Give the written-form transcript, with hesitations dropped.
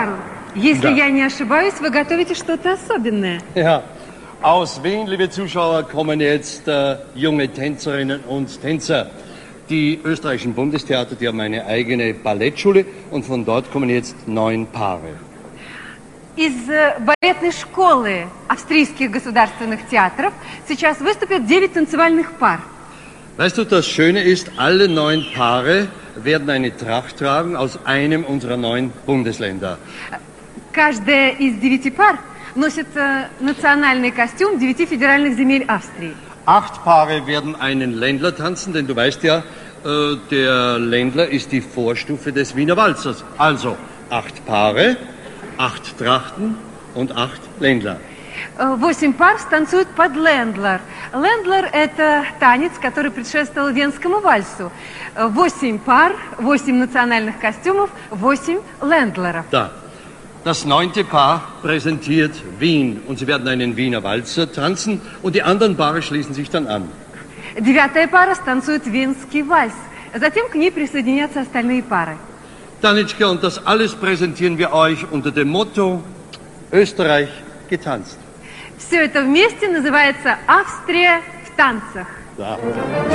Карл, если я не ошибаюсь, вы готовите что-то особенное. Ja, aus Wien, liebe Zuschauer, kommen jetzt junge Tänzerinnen und Tänzer. Die österreichischen Bundestheater, die haben eine eigene Ballettschule und von dort kommen jetzt 9 Paare. Из балетной школы австрийских государственных театров сейчас выступят 9 танцевальных пар. Weißt du, das Schöne ist, alle 9 Paare werden eine Tracht tragen aus einem unserer 9 Bundesländer. Каждая из 9 пар носит национальный костюм 9 федеральных земель Австрии. 8 Paare werden einen Ländler tanzen, denn du weißt ja, der Ländler ist die Vorstufe des Wiener Walzers. Also 8 Paare, 8 Trachten und 8 Ländler. 8 пар станцуют под лендлер. Лендлер – это танец, который предшествовал венскому вальсу. 8 пар, 8 национальных костюмов, 8 лендлеров. Da. Das 9. Paar präsentiert Wien und sie werden einen Wiener Walzer tanzen und die anderen Paare schließen sich dann an. 9 пара станцует венский вальс. Затем к ней присоединятся остальные пары. Tanitschka, und das alles präsentieren wir euch unter dem Motto Österreich getanzt. Все это вместе называется «Австрия в танцах». Da.